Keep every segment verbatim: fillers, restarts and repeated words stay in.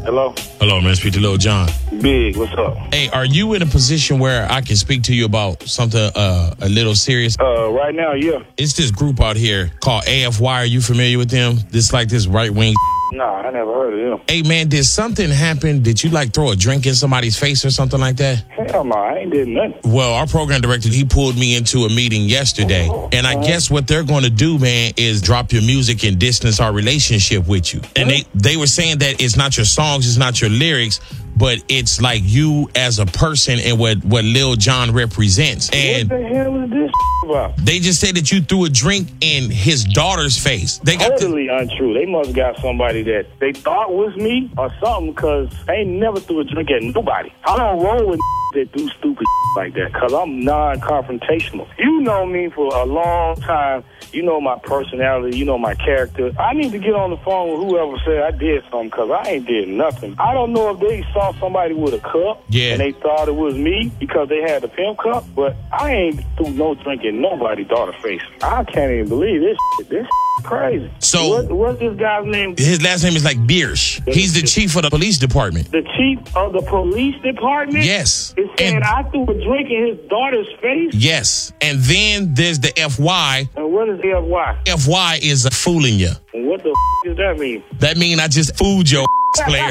Hello? Hello, man. Speak to Lil Jon. Big, what's up? Hey, are you in a position where I can speak to you about something uh, a little serious? Uh, right now, yeah. It's this group out here called A F Y. Are you familiar with them? This like this right-wing. Nah, I never heard of them. Hey, man, did something happen? Did you, like, throw a drink in somebody's face or something like that? Hell no, I ain't did nothing. Well, our program director, he pulled me into a meeting yesterday. And I guess what they're going to do, man, is drop your music and distance our relationship with you. And they, they were saying that it's not your songs, it's not your lyrics, but it's like you as a person and what, what Lil Jon represents. And what the hell is this about? They just said that you threw a drink in his daughter's face. They got totally the- untrue. They must got somebody that they thought was me or something, because they ain't never threw a drink at nobody. I don't roll with that do stupid like that, because I'm non-confrontational. You know me for a long time. You know my personality. You know my character. I need to get on the phone with whoever said I did something, because I ain't did nothing. I don't know if they saw somebody with a cup yeah. and they thought it was me because they had the pimp cup, but I ain't threw no drink in nobody's daughter's face. I can't even believe this shit. This shit crazy. So what, what's this guy's name? His last name is like Biersch. He's the chief of the police department. The chief of the police department? Yes. It's saying and, I threw a drink in his daughter's face? Yes. And then there's the F Y. And what is F Y? F Y is uh, fooling you. And what the f*** does that mean? That mean I just fooled your player.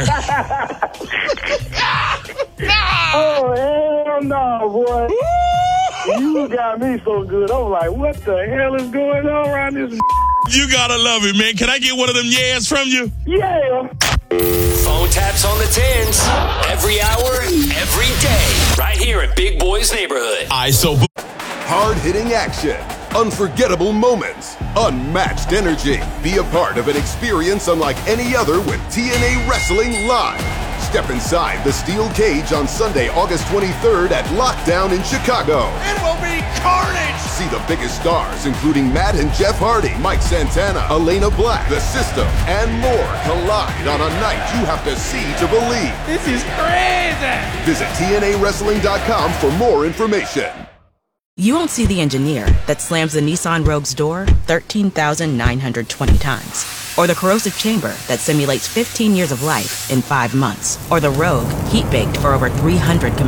Oh, hell no, boy. You got me so good. I'm like, what the hell is going on around this? You gotta love it, man. Can I get one of them yes from you? Yeah. Phone taps on the tens. Every hour, every day. Right here in Big Boy's neighborhood. I so hard-hitting action, unforgettable moments, unmatched energy. Be a part of an experience unlike any other with T N A Wrestling Live. Step inside the steel cage on Sunday, August twenty-third at Lockdown in Chicago. It will be carnage! See the biggest stars, including Matt and Jeff Hardy, Mike Santana, Elena Black, The System, and more collide on a night you have to see to believe. This is crazy! Visit T N A wrestling dot com for more information. You won't see the engineer that slams the Nissan Rogue's door thirteen thousand nine hundred twenty times. Or the corrosive chamber that simulates fifteen years of life in five months. Or the Rogue heat-baked for over three hundred